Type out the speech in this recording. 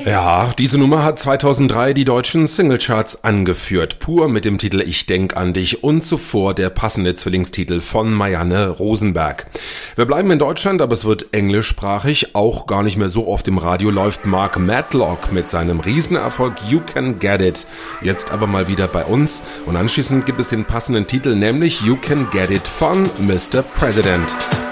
Ja, diese Nummer hat 2003 die deutschen Singlecharts angeführt, pur mit dem Titel Ich denk an dich und zuvor der passende Zwillingstitel von Marianne Rosenberg. Wir bleiben in Deutschland, aber es wird englischsprachig, auch gar nicht mehr so oft im Radio läuft Mark Matlock mit seinem Riesenerfolg You Can Get It. Jetzt aber mal wieder bei uns und anschließend gibt es den passenden Titel, nämlich You Can Get It von Mr. President.